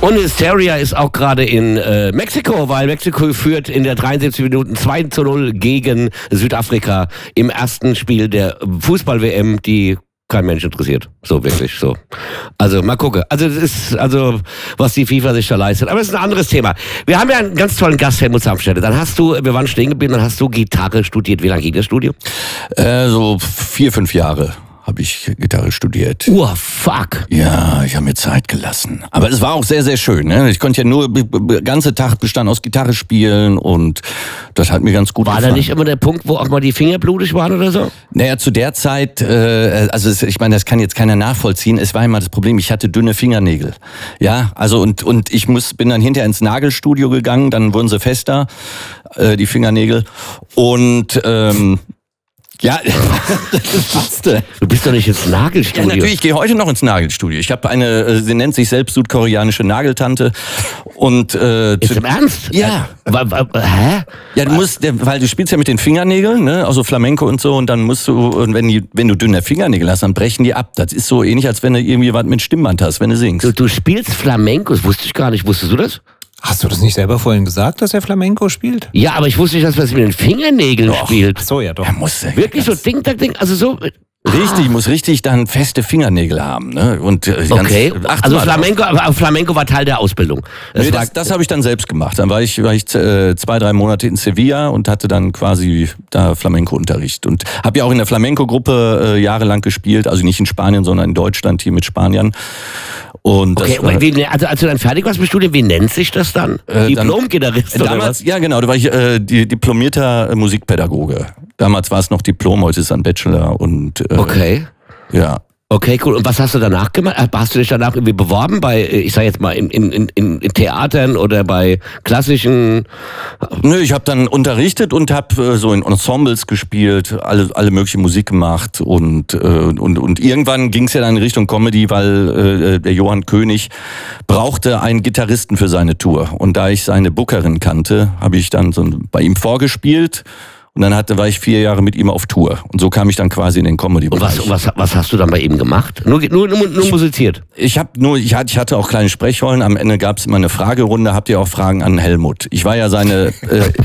Und Hysteria ist auch gerade in Mexiko, weil Mexiko führt in der 73 Minuten 2:0 gegen Südafrika im ersten Spiel der Fußball-WM, die kein Mensch interessiert. So, wirklich, so. Also, mal gucken. Also, das ist, was die FIFA sich da leistet. Aber das ist ein anderes Thema. Wir haben ja einen ganz tollen Gast, Helmut Samstede. Wir waren stehen geblieben, dann hast du Gitarre studiert. Wie lange ging das Studium? So 4, 5 Jahre habe ich Gitarre studiert. Oh, fuck. Ja, ich habe mir Zeit gelassen. Aber es war auch sehr, sehr schön. Ne? Ich konnte ja nur, der ganze Tag bestand aus Gitarre spielen und das hat mir ganz gut gefallen. War da nicht immer der Punkt, wo auch mal die Finger blutig waren oder so? Naja, zu der Zeit, ich meine, das kann jetzt keiner nachvollziehen. Es war immer das Problem, ich hatte dünne Fingernägel. Ja, also und ich bin dann hinterher ins Nagelstudio gegangen, dann wurden sie fester, die Fingernägel. Und ja, das passte. Du bist doch nicht ins Nagelstudio. Ja, natürlich, ich gehe heute noch ins Nagelstudio. Ich habe sie nennt sich selbst südkoreanische Nageltante. Und jetzt im Ernst? Ja. Hä? Ja, du musst, weil du spielst ja mit den Fingernägeln, ne, also Flamenco und so, und dann musst du, und wenn du dünne Fingernägel hast, dann brechen die ab. Das ist so ähnlich, als wenn du irgendwie was mit Stimmband hast, wenn du singst. Du spielst Flamenco, das wusste ich gar nicht. Wusstest du das? Hast du das nicht selber vorhin gesagt, dass er Flamenco spielt? Ja, aber ich wusste nicht, dass man es mit den Fingernägeln spielt. Ach so, ja doch. Er muss wirklich so Ding, also so. Richtig, muss richtig dann feste Fingernägel haben. Ne? Und, okay, also Flamenco war Teil der Ausbildung. Das habe ich dann selbst gemacht. Dann war ich 2, 3 Monate in Sevilla und hatte dann quasi da Flamenco-Unterricht. Und habe ja auch in der Flamenco-Gruppe jahrelang gespielt, also nicht in Spanien, sondern in Deutschland, hier mit Spaniern. Und okay, also als du dann fertig warst mit Studium, wie nennt sich das dann? Diplom-Gitarrist oder was? Ja, genau, da war ich diplomierter Musikpädagoge. Damals war es noch Diplom, heute ist es ein Bachelor und okay. Ja. Okay, cool. Und was hast du danach gemacht? Hast du dich danach irgendwie beworben bei, ich sag jetzt mal, in Theatern oder bei klassischen? Nö, ich habe dann unterrichtet und habe so in Ensembles gespielt, alle mögliche Musik gemacht und irgendwann ging es ja dann in Richtung Comedy, weil der Johann König brauchte einen Gitarristen für seine Tour. Und da ich seine Bookerin kannte, habe ich dann so bei ihm vorgespielt. Und dann war ich 4 Jahre mit ihm auf Tour. Und so kam ich dann quasi in den Comedy-Bereich. Und was hast du dann bei ihm gemacht? Nur musiziert? Ich hatte auch kleine Sprechrollen. Am Ende gab es immer eine Fragerunde. Habt ihr auch Fragen an Helmut? Ich war ja seine...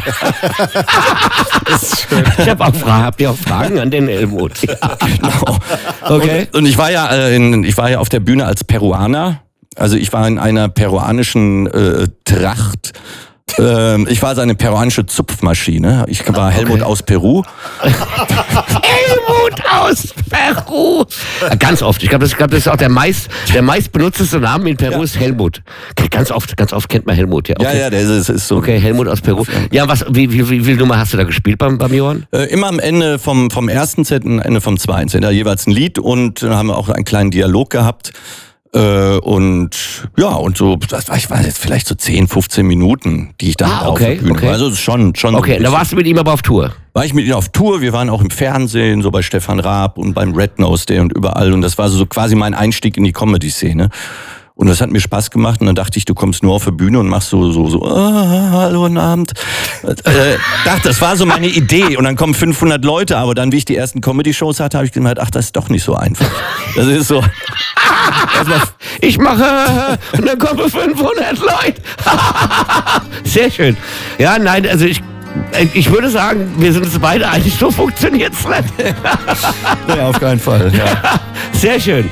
Habt ihr auch Fragen an den Helmut? Ja. Genau. Okay. Und ich war ja auf der Bühne als Peruaner. Also ich war in einer peruanischen Tracht. Ich war seine peruanische Zupfmaschine. Ich war Helmut aus Peru. Helmut aus Peru! Ganz oft. Ich glaube, das ist auch der meist benutzteste Name in Peru ist Helmut. Ganz oft kennt man Helmut. Ja, okay. Ja, der ist so. Okay, Helmut aus Peru. Ja, wie viel Nummer hast du da gespielt beim Johann? Immer am Ende vom ersten Set und am Ende vom zweiten Set. Da jeweils ein Lied und dann haben wir auch einen kleinen Dialog gehabt. Und so, ich weiß jetzt vielleicht so 10, 15 Minuten, die ich dann auf der Bühne war. Also schon. Okay, da warst du mit ihm aber auf Tour? War ich mit ihm auf Tour, wir waren auch im Fernsehen, so bei Stefan Raab und beim Red Nose Day und überall. Und das war so quasi mein Einstieg in die Comedy-Szene. Und das hat mir Spaß gemacht und dann dachte ich, du kommst nur auf die Bühne und machst so, hallo, guten Abend. Das war so meine Idee und dann kommen 500 Leute, aber dann, wie ich die ersten Comedy-Shows hatte, habe ich gedacht, ach, das ist doch nicht so einfach. Das ist so... Ich mache und dann kommen 500 Leute. Sehr schön. Ja, nein, also ich würde sagen, wir sind uns beide einig, so funktioniert es nicht. Nee, auf keinen Fall. Ja. Sehr schön.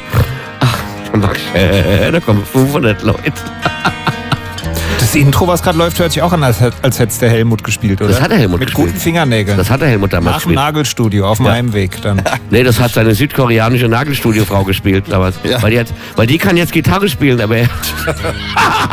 Da kommen 500 Leute. Das Intro, was gerade läuft, hört sich auch an, als hätte es der Helmut gespielt, oder? Das hat der Helmut Mit gespielt. Guten Fingernägeln. Das hat der Helmut damals gespielt. Nach dem Nagelstudio, auf meinem Weg dann. Nee, das hat seine südkoreanische Nagelstudiofrau gespielt damals. Ja. Weil die kann jetzt Gitarre spielen, aber